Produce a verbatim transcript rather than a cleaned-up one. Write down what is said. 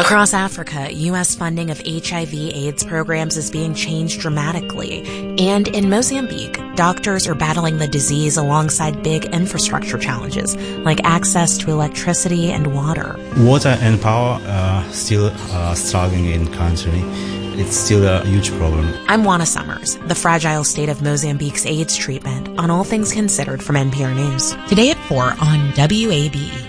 Across Africa, U S funding of H I V AIDS programs is being changed dramatically. And in Mozambique, doctors are battling the disease alongside big infrastructure challenges, like access to electricity and water. Water and power are still uh, struggling in the country. It's still a huge problem. I'm Juana Summers, the fragile state of Mozambique's AIDS treatment on All Things Considered from N P R News. Today at four on W A B E.